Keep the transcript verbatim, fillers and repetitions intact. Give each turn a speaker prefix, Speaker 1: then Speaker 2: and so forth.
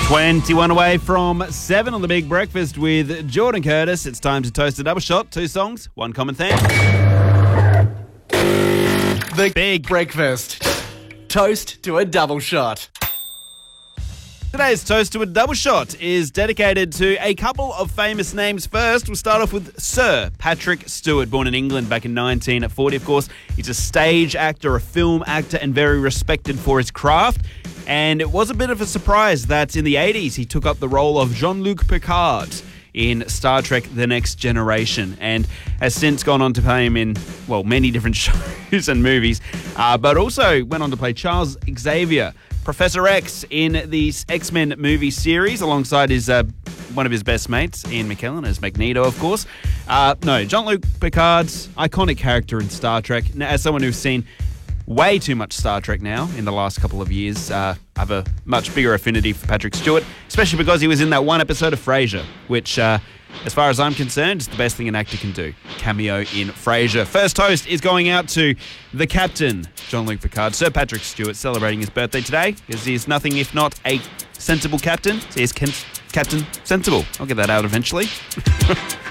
Speaker 1: twenty-one away from seven on the Big Breakfast with Jordan Curtis. It's time to toast a double shot. Two songs, one common theme.
Speaker 2: The
Speaker 1: Big
Speaker 2: Breakfast. Toast to a double shot.
Speaker 1: Today's toast to a double shot is dedicated to a couple of famous names. First, we'll start off with Sir Patrick Stewart, born in England back in nineteen forty, of course. He's a stage actor, a film actor, and very respected for his craft. And it was a bit of a surprise that in the eighties he took up the role of Jean-Luc Picard in Star Trek The Next Generation, and has since gone on to play him in, well, many different shows and movies, uh, but also went on to play Charles Xavier, Professor X, in the X-Men movie series, alongside his uh, one of his best mates, Ian McKellen, as Magneto, of course. Uh, no, Jean-Luc Picard's iconic character in Star Trek. Now, as someone who's seen way too much Star Trek now in the last couple of years, uh, I have a much bigger affinity for Patrick Stewart, especially because he was in that one episode of Frasier, which, uh, as far as I'm concerned, is the best thing an actor can do. Cameo in Frasier. First toast is going out to the captain, Jean-Luc Picard, Sir Patrick Stewart, celebrating his birthday today, because he is nothing if not a sensible captain. He is Captain Sensible. I'll get that out eventually.